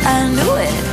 I knew it.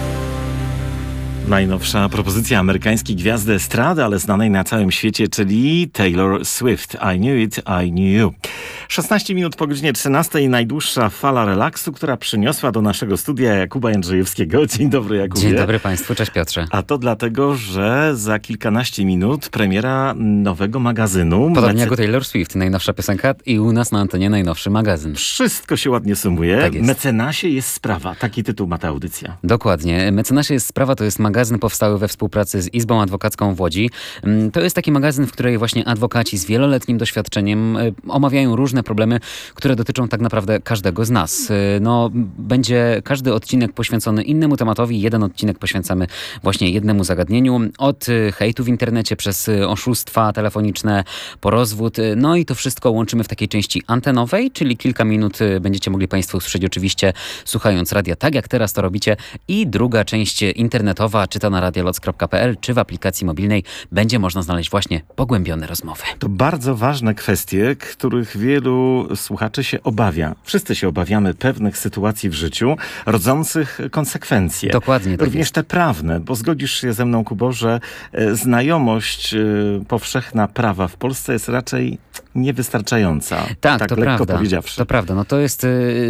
Najnowsza propozycja amerykańskiej gwiazdy estrady, ale znanej na całym świecie, czyli Taylor Swift. I knew it, I knew you. 16 minut po godzinie 13. Najdłuższa fala relaksu, która przyniosła do naszego studia Jakuba Jędrzejewskiego. Dzień dobry, Jakubie. Dzień dobry Państwu, cześć Piotrze. A to dlatego, że za kilkanaście minut premiera nowego magazynu. Podobnie jak u Taylor Swift, najnowsza piosenka i u nas na antenie najnowszy magazyn. Wszystko się ładnie sumuje. Tak jest. Mecenasie jest sprawa. Taki tytuł ma ta audycja. Dokładnie. Mecenasie jest sprawa, to jest magazyn powstały we współpracy z Izbą Adwokacką w Łodzi. To jest taki magazyn, w której właśnie adwokaci z wieloletnim doświadczeniem omawiają różne problemy, które dotyczą tak naprawdę każdego z nas. No, będzie każdy odcinek poświęcony innemu tematowi. Jeden odcinek poświęcamy właśnie jednemu zagadnieniu. Od hejtu w internecie, przez oszustwa telefoniczne, po rozwód. No i to wszystko łączymy w takiej części antenowej, czyli kilka minut będziecie mogli Państwo usłyszeć oczywiście słuchając radia, tak jak teraz to robicie. I druga część internetowa, czy to na radioloc.pl, czy w aplikacji mobilnej będzie można znaleźć właśnie pogłębione rozmowy. To bardzo ważne kwestie, których wielu słuchaczy się obawia. Wszyscy się obawiamy pewnych sytuacji w życiu, rodzących konsekwencje. Dokładnie tak również jest. te prawne, bo zgodzisz się ze mną, Kubo, że znajomość powszechna prawa w Polsce jest raczej niewystarczająca. Tak, to lekko prawda. powiedziawszy. To prawda. No to jest,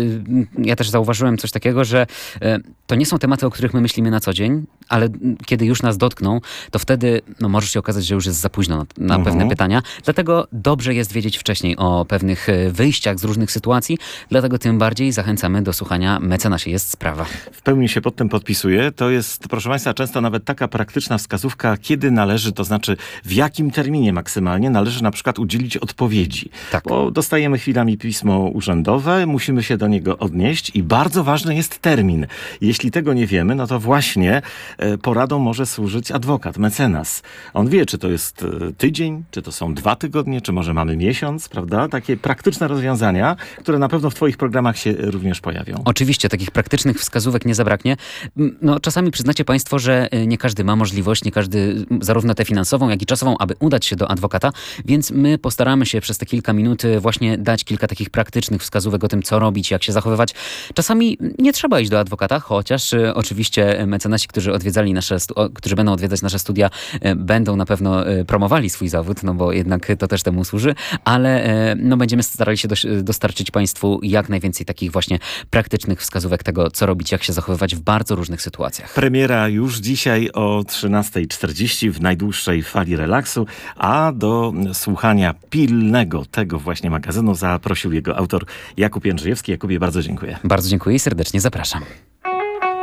ja też zauważyłem coś takiego, że to nie są tematy, o których my myślimy na co dzień, ale kiedy już nas dotkną, to wtedy może się okazać, że już jest za późno na pewne pytania. Dlatego dobrze jest wiedzieć wcześniej o pewnych wyjściach z różnych sytuacji. Dlatego tym bardziej zachęcamy do słuchania Mecenasie jest sprawa. W pełni się pod tym podpisuję. To jest, proszę Państwa, często nawet taka praktyczna wskazówka, kiedy należy, to znaczy w jakim terminie maksymalnie należy na przykład udzielić odpowiedzi. Tak. Bo dostajemy chwilami pismo urzędowe, musimy się do niego odnieść i bardzo ważny jest termin. Jeśli tego nie wiemy, no to właśnie poradą może służyć adwokat, mecenas. On wie, czy to jest tydzień, czy to są 2 tygodnie, czy może mamy miesiąc, prawda? Takie praktyczne rozwiązania, które na pewno w Twoich programach się również pojawią. Oczywiście, takich praktycznych wskazówek nie zabraknie. No, czasami przyznacie Państwo, że nie każdy ma możliwość, nie każdy zarówno tę finansową, jak i czasową, aby udać się do adwokata, więc my postaramy się przez te kilka minut właśnie dać kilka takich praktycznych wskazówek o tym, co robić, jak się zachowywać. Czasami nie trzeba iść do adwokata, chociaż oczywiście mecenasi, którzy będą odwiedzać nasze studia, będą na pewno promowali swój zawód, no bo jednak to też temu służy, ale będziemy starali się dostarczyć Państwu jak najwięcej takich właśnie praktycznych wskazówek tego, co robić, jak się zachowywać w bardzo różnych sytuacjach. Premiera już dzisiaj o 13:40 w najdłuższej fali relaksu, a do słuchania pilnego tego właśnie magazynu zaprosił jego autor Jakub Jędrzejewski. Jakubie, bardzo dziękuję. Bardzo dziękuję i serdecznie zapraszam.